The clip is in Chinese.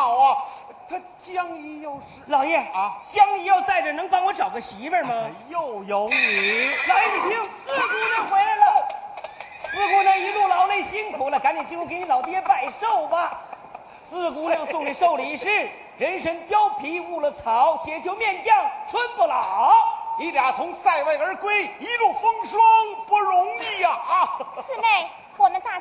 好啊。他江姨要是老爷啊， 江姨要在这，能帮我找个媳妇儿吗？ 又有你。 老爷，你听，四姑娘回来了。四姑娘一路劳累辛苦了，赶紧进屋给你老爹拜寿吧。四姑娘送的寿礼是人参貂皮误了草，铁球面酱春不老。 你俩从塞外而归，一路风霜不容易呀！啊， 四妹，我们大